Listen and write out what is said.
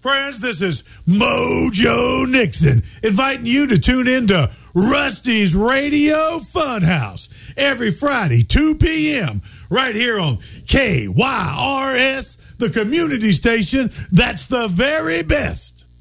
Friends, this is Mojo Nixon inviting you to tune in to Rusty's Radio Funhouse every Friday, 2 p.m. right here on KYRS, the community station that's the very best.